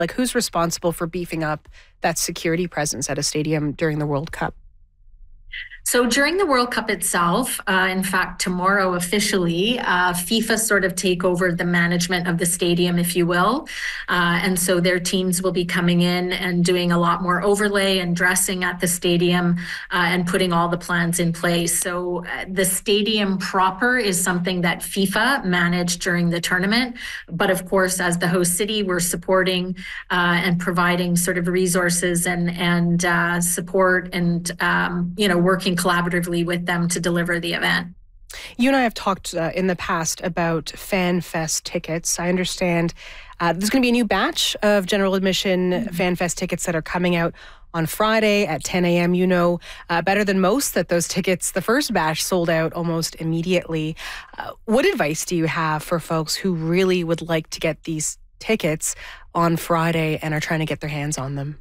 Like, who's responsible for beefing up that security presence at a stadium during the World Cup? So during the World Cup itself, in fact, tomorrow officially, FIFA sort of take over the management of the stadium, if you will. And so their teams will be coming in and doing a lot more overlay and dressing at the stadium and putting all the plans in place. So the stadium proper is something that FIFA managed during the tournament. But of course, as the host city, we're supporting and providing sort of resources and support and, working collaboratively with them to deliver the event. You and I have talked in the past about FanFest tickets. I understand there's going to be a new batch of general admission FanFest tickets that are coming out on Friday at 10 a.m. You know better than most that those tickets, the first batch, sold out almost immediately. What advice do you have for folks who really would like to get these tickets on Friday and are trying to get their hands on them?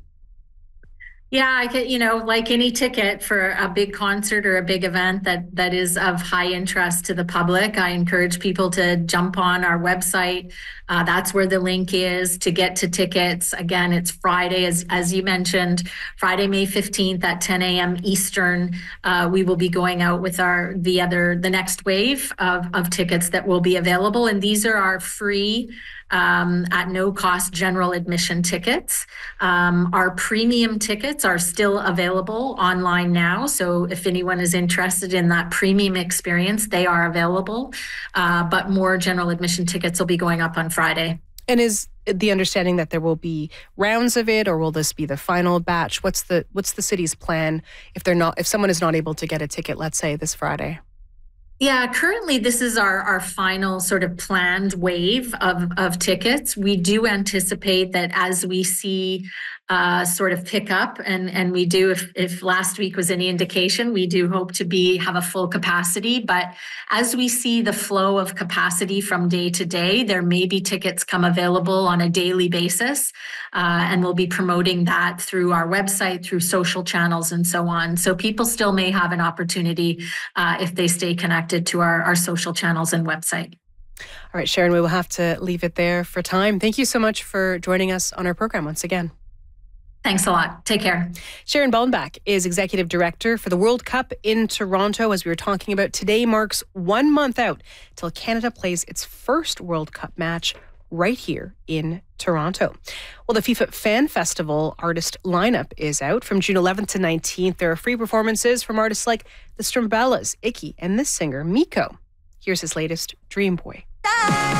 Yeah, like any ticket for a big concert or a big event that is of high interest to the public, I encourage people to jump on our website. That's where the link is to get to tickets. Again, it's Friday, as you mentioned, Friday, May 15th at 10 a.m. Eastern. We will be going out with the next wave of tickets that will be available. And these are our free at no cost general admission tickets. Our premium tickets are still available online now. So if anyone is interested in that premium experience, they are available. But more general admission tickets will be going up on Friday. And is the understanding that there will be rounds of it, or will this be the final batch? What's the city's plan if someone is not able to get a ticket, let's say this Friday? Yeah, currently this is our final sort of planned wave of tickets. We do anticipate that as we see sort of pick up, and we do, if last week was any indication, we do hope to have a full capacity. But as we see the flow of capacity from day to day, there may be tickets come available on a daily basis, and we'll be promoting that through our website, through social channels, and so on. So people still may have an opportunity if they stay connected to our social channels and website. All right, Sharon, we will have to leave it there for time. Thank you so much for joining us on our program once again. Thanks a lot. Take care. Sharon Ballenbach is Executive Director for the World Cup in Toronto. As we were talking about, today marks 1 month out till Canada plays its first World Cup match right here in Toronto. Well, the FIFA Fan Festival artist lineup is out. From June 11th to 19th, there are free performances from artists like the Strumbellas, Icky, and this singer, Miko. Here's his latest, Dream Boy.